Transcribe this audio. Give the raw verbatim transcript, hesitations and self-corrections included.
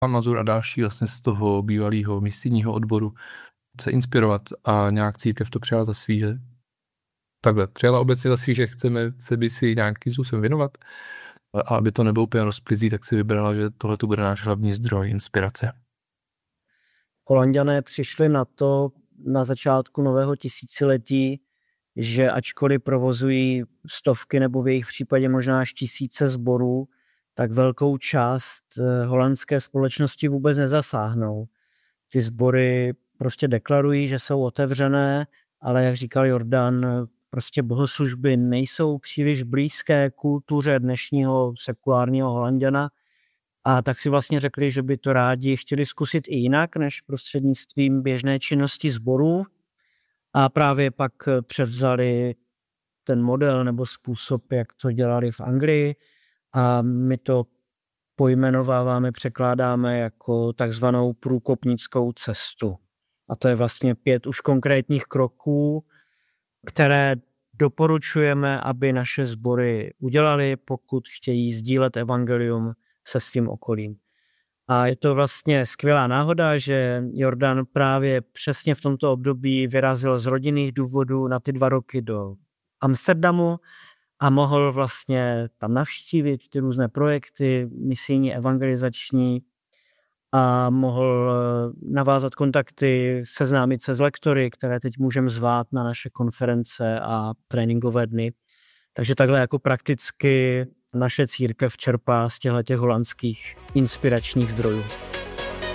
pan Mazur a další vlastně z toho bývalého misijního odboru se inspirovat a nějak církev to přijala za svý, že takhle, přijala obecně za svý, že chceme se by si nějakým způsobem věnovat a aby to nebylo úplně rozplizí, tak si vybrala, že tohle tu bude náš hlavní zdroj inspirace. Holanďané přišli na to na začátku nového tisíciletí, že ačkoliv provozují stovky nebo v jejich případě možná až tisíce sborů, tak velkou část holandské společnosti vůbec nezasáhnou. Ty sbory prostě deklarují, že jsou otevřené, ale jak říkal Jordan, prostě bohoslužby nejsou příliš blízké kultuře dnešního sekulárního Holanďana a tak si vlastně řekli, že by to rádi chtěli zkusit i jinak, než prostřednictvím běžné činnosti sborů a právě pak převzali ten model nebo způsob, jak to dělali v Anglii a my to pojmenováváme, překládáme jako takzvanou průkopnickou cestu. A to je vlastně pět už konkrétních kroků, které doporučujeme, aby naše sbory udělali, pokud chtějí sdílet evangelium se svým okolím. A je to vlastně skvělá náhoda, že Jordan právě přesně v tomto období vyrazil z rodinných důvodů na ty dva roky do Amsterdamu a mohl vlastně tam navštívit ty různé projekty, misijní, evangelizační a mohl navázat kontakty, seznámit se s lektory, které teď můžeme zvát na naše konference a tréninkové dny. Takže takhle jako prakticky naše církev čerpá z těchto holandských inspiračních zdrojů.